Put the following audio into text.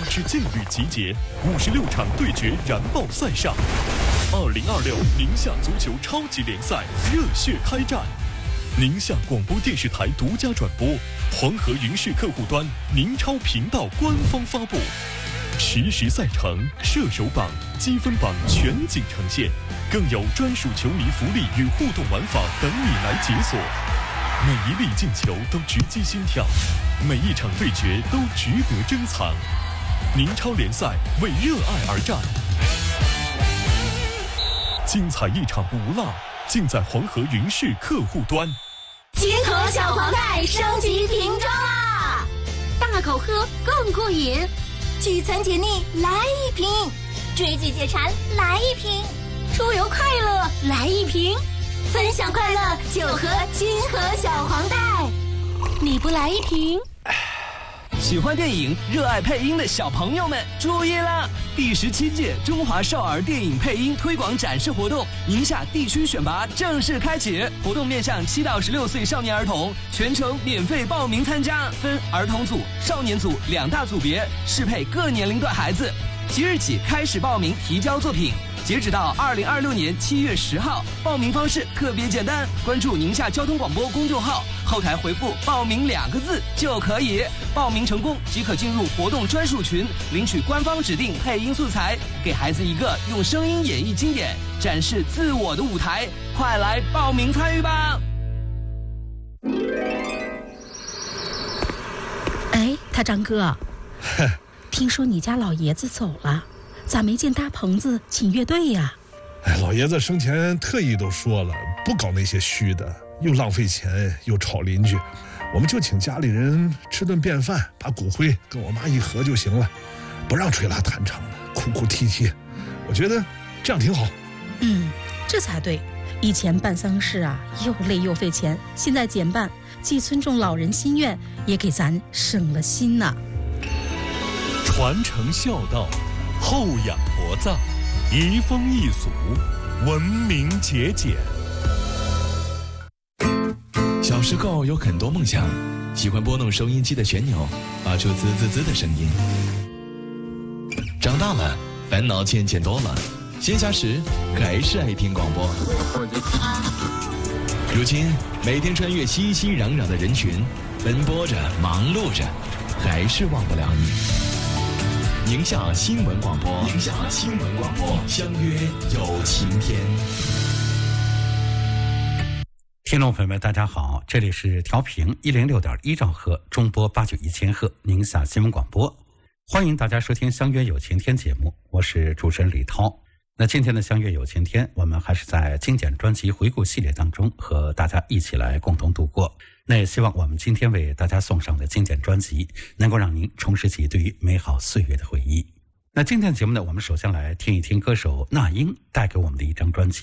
支劲旅集结，56场对决燃爆赛上。2026宁夏足球超级联赛热血开战，宁夏广播电视台独家转播，黄河云视客户端、宁超频道官方发布。实时赛程、射手榜、积分榜全景呈现，更有专属球迷福利与互动玩法等你来解锁。每一粒进球都直击心跳，每一场对决都值得珍藏。宁超联赛为热爱而战，精彩一场不落，尽在黄河云视客户端。 金河小黄袋升级瓶装啦！大口喝更过瘾，聚餐解腻来一瓶，追剧解馋来一瓶，出游快乐来一瓶，分享快乐就喝金河小黄袋。你不来一瓶？ 喜欢电影、热爱配音的小朋友们注意了！第17届中华少儿电影配音推广展示活动宁夏地区选拔正式开启，活动面向7到16岁少年儿童，全程免费报名参加，分儿童组、少年组2大组别，适配各年龄段孩子。即日起开始报名提交作品，截止到2026年7月10号。报名方式特别简单，关注宁夏交通广播公众号，后台回复报名2个字就可以。报名成功即可进入活动专属群，领取官方指定配音素材，给孩子一个用声音演绎经典、展示自我的舞台。快来报名参与吧！ 哎，他张哥，听说你家老爷子走了，咋没见搭棚子请乐队呀？ 哎，老爷子生前特意都说了，不搞那些虚的，又浪费钱又吵邻居。我们就请家里人吃顿便饭，把骨灰跟我妈一合就行了，不让吹拉弹唱的，哭哭啼啼。我觉得这样挺好。 这才对。以前办丧事啊，又累又费钱，现在减半，既尊重老人心愿，也给咱省了心呐。 传承孝道，厚养薄葬，移风易俗，文明节俭。 小时候有很多梦想，喜欢拨弄收音机的旋钮，发出滋滋滋的声音。长大了，烦恼渐渐多了，闲暇时还是爱听广播。如今每天穿越熙熙攘攘的人群，奔波着忙碌着，还是忘不了你。宁夏新闻广播，宁夏新闻广播，相约有晴天。 听众朋友们，大家好，这里是调频106.1兆赫，中波89.1千赫，宁夏新闻广播，欢迎大家收听相约有晴天节目，我是主持人李涛。那今天的相约有晴天，我们还是在经典专辑回顾系列当中和大家一起来共同度过。那也希望我们今天为大家送上的经典专辑能够让您重拾起对于美好岁月的回忆。那今天的节目呢，我们首先来听一听歌手那英带给我们的一张专辑。